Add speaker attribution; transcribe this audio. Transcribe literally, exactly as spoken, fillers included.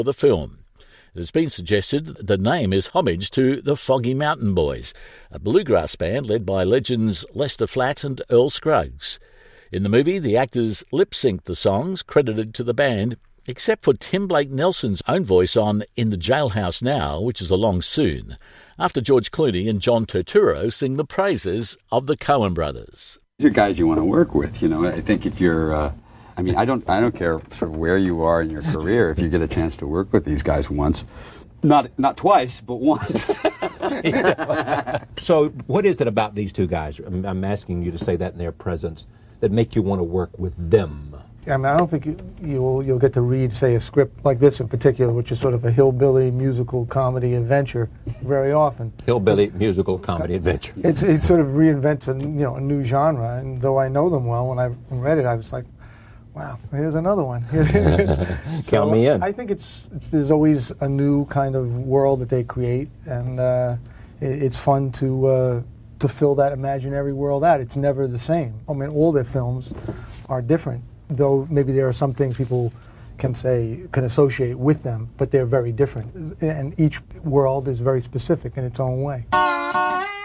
Speaker 1: for the film. It has been suggested that the name is homage to the Foggy Mountain Boys, a bluegrass band led by legends Lester Flatt and Earl Scruggs. In the movie, the actors lip-synced the songs credited to the band, except for Tim Blake Nelson's own voice on In the Jailhouse Now, which is along soon, after George Clooney and John Turturro sing the praises of the Coen brothers.
Speaker 2: These are guys you want to work with, you know. I think if you're, uh, I mean, I don't, I don't care sort of where you are in your career. If you get a chance to work with these guys once, not not twice, but once.
Speaker 3: So, what is it about these two guys? I'm, I'm asking you to say that in their presence that make you want to work with them.
Speaker 4: I mean, I don't think you, you'll you'll get to read, say, a script like this in particular, which is sort of a hillbilly musical comedy adventure, very often.
Speaker 3: Hillbilly musical comedy adventure.
Speaker 4: It's it sort of reinvents a you know a new genre, and though I know them well, when I read it, I was like, wow, here's another one.
Speaker 3: So count me in.
Speaker 4: I think it's, it's there's always a new kind of world that they create, and uh, it, it's fun to uh, to fill that imaginary world out. It's never the same. I mean, all their films are different, though maybe there are some things people can say, can associate with them, but they're very different. And each world is very specific in its own way.